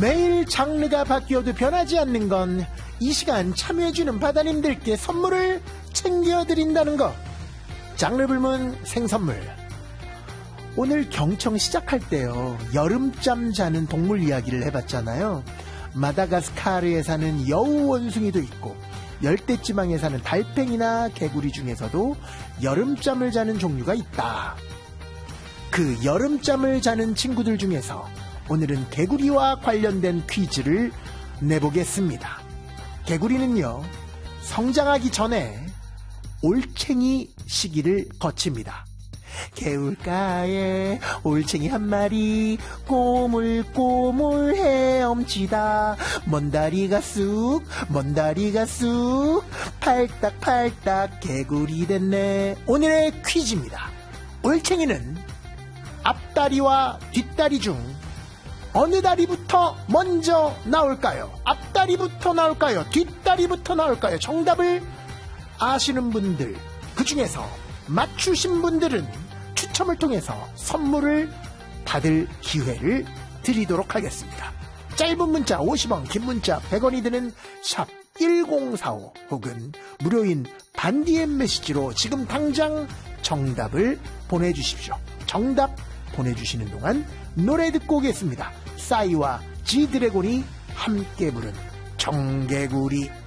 매일 장르가 바뀌어도 변하지 않는 건 이 시간 참여해주는 바다님들께 선물을 챙겨드린다는 거. 장르 불문 생선물. 오늘 경청 시작할 때요, 여름잠 자는 동물 이야기를 해봤잖아요. 마다가스카르에 사는 여우 원숭이도 있고 열대지방에 사는 달팽이나 개구리 중에서도 여름잠을 자는 종류가 있다. 그 여름잠을 자는 친구들 중에서 오늘은 개구리와 관련된 퀴즈를 내보겠습니다. 개구리는요, 성장하기 전에 올챙이 시기를 거칩니다. 개울가에 올챙이 한 마리 꼬물꼬물 헤엄치다 먼 다리가 쑥 팔딱팔딱 개구리 됐네. 오늘의 퀴즈입니다. 올챙이는 앞다리와 뒷다리 중 어느 다리부터 먼저 나올까요? 앞다리부터 나올까요? 뒷다리부터 나올까요? 정답을 아시는 분들, 그 중에서 맞추신 분들은 추첨을 통해서 선물을 받을 기회를 드리도록 하겠습니다. 짧은 문자 50원, 긴 문자 100원이 드는 샵 1045 혹은 무료인 반디엠 메시지로 지금 당장 정답을 보내주십시오. 정답 보내주시는 동안 노래 듣고 오겠습니다. 싸이와 지드래곤이 함께 부른 정개구리.